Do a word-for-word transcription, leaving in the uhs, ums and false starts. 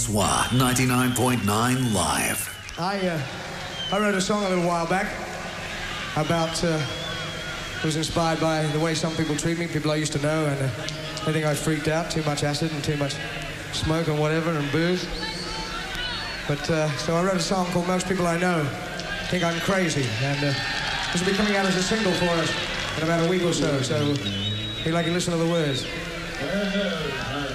S W A ninety-nine point nine Live. I, uh, I wrote a song a little while back about, uh, it was inspired by the way some people treat me, people I used to know, and uh, they think I freaked out, too much acid and too much smoke and whatever, and booze. But, uh, so I wrote a song called Most People I Know Think I'm Crazy, and uh, this will be coming out as a single for us in about a week or so, so you'd like to listen to the words.